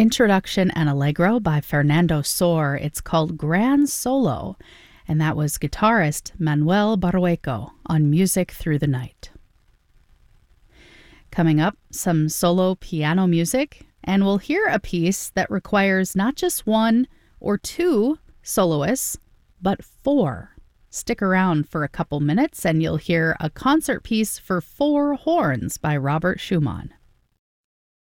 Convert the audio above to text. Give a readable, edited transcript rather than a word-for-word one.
Introduction and Allegro by Fernando Sor. It's called Grand Solo, and that was guitarist Manuel Barrueco on Music Through the Night. Coming up, some solo piano music, and we'll hear a piece that requires not just one or two soloists, but four. Stick around for a couple minutes and you'll hear a concert piece for four horns by Robert Schumann.